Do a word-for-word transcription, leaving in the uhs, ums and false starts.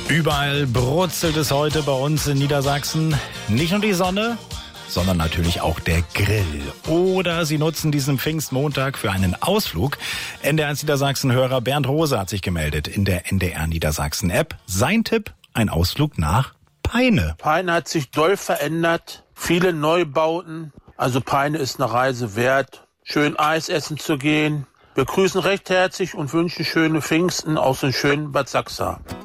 Überall brutzelt es heute bei uns in Niedersachsen. Nicht nur die Sonne, sondern natürlich auch der Grill. Oder Sie nutzen diesen Pfingstmontag für einen Ausflug. N D R eins Niedersachsen-Hörer Bernd Rose hat sich gemeldet in der N D R Niedersachsen-App. Sein Tipp, ein Ausflug nach Peine. Peine hat sich doll verändert. Viele Neubauten. Also Peine ist eine Reise wert. Schön Eis essen zu gehen. Wir grüßen recht herzlich und wünschen schöne Pfingsten aus dem schönen Bad Sachsa.